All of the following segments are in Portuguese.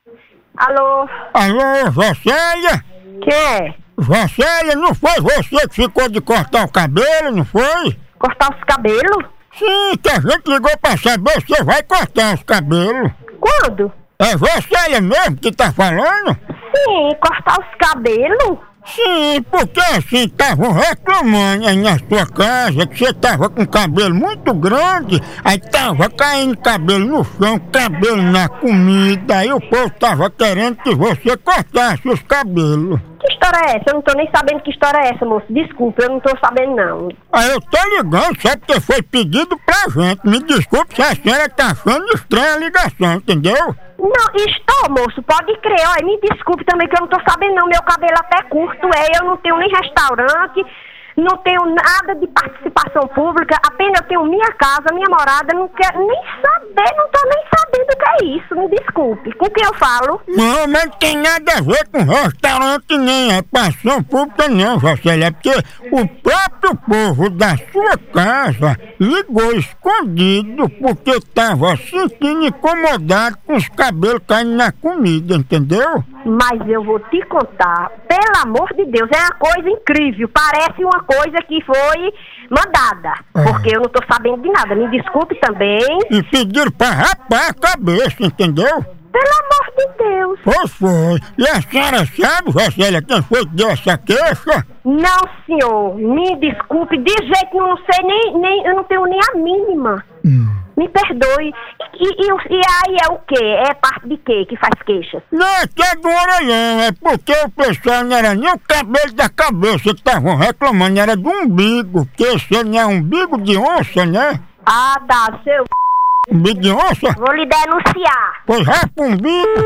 Alô? Alô, Jocélia? Quem é? Jocélia, não foi você que ficou de cortar o cabelo, não foi? Cortar os cabelos? Sim, que a gente ligou pra saber se você vai cortar os cabelos. Quando? É Jocélia mesmo que tá falando? Sim, cortar os cabelos? Sim, porque assim, estavam reclamando aí na sua casa que você tava com cabelo muito grande, aí tava caindo cabelo no chão, cabelo na comida, aí o povo tava querendo que você cortasse os cabelos. Que história é essa? Eu não tô nem sabendo que história é essa, moço. Desculpa, eu não tô sabendo não. Aí eu tô ligando só porque foi pedido pra gente. Me desculpe se a senhora tá achando estranha a ligação, entendeu? Não, estou, moço, pode crer. Olha, me desculpe também que eu não tô sabendo não. Meu cabelo até curto eu não tenho nem restaurante, não tenho nada de participação pública, apenas eu tenho minha casa, minha morada, não quero nem saber, não tô nem sabendo o que é isso, me desculpe. Com quem eu falo? Não, mas não tem nada a ver com restaurante nem a participação pública não, Jocélia, é porque o próprio povo da sua casa ligou escondido porque tava sentindo incomodado com os cabelos caindo na comida, entendeu? Mas eu vou te contar, pelo amor de Deus, é uma coisa incrível, parece uma coisa que foi mandada, porque eu não tô sabendo de nada, me desculpe também. E pediram pra rapar a cabeça, entendeu? Pelo amor de Deus. Pois foi. E a senhora sabe, Jocélia, quem foi que deu essa queixa? Não, senhor, me desculpe, de jeito nenhum, não sei nem eu não tenho nem a mínima. Me perdoe. E aí é o quê? É parte de quê que faz queixa? Não, é que é do orelhão, é porque o pessoal não era nem o cabelo da cabeça que estavam reclamando, era do umbigo, porque esse não é umbigo de onça, né? Ah, tá, seu... Umbigo de onça? Vou lhe denunciar. Pois rapa o umbigo.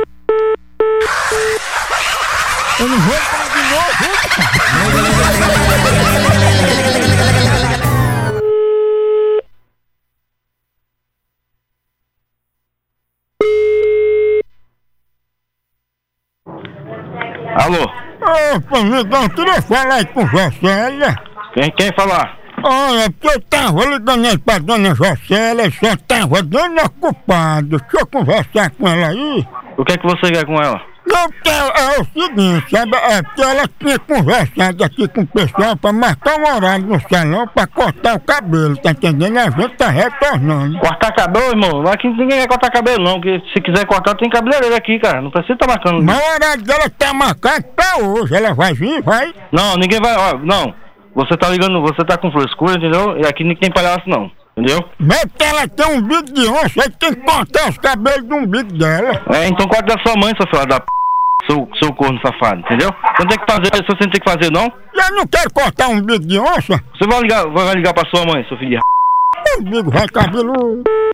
Eu não vou falar de novo. Alô? Opa, amigão, queria falar aí com Jocélia. Quem falar? Olha, porque eu tava ligando aí pra dona Jocélia, só tava dando ocupado. Deixa eu conversar com ela aí. O que é que você quer com ela? Não, porque é o seguinte, sabe? É porque ela tinha conversado aqui com o pessoal pra marcar um horário no salão pra cortar o cabelo, tá entendendo? A gente tá retornando. Cortar cabelo, irmão? Aqui ninguém quer cortar cabelo não, porque se quiser cortar tem cabeleireiro aqui, cara. Não precisa tá marcando. Mas o horário dela tá marcado pra hoje, ela vai vir, vai? Não, ninguém vai, ó, não. Você tá ligando, você tá com frescura, entendeu? E aqui ninguém tem palhaço não, entendeu? Mas ela tem um umbigo de onça, aí tem que cortar os cabelos do umbigo dela. É, então corta da sua mãe, seu filho da p... Seu corno safado, entendeu? Você não tem que fazer isso, você não tem que fazer, não? Eu não quero cortar um umbigo de onça. Você vai ligar pra sua mãe, seu filho de... O umbigo vai cabeludo.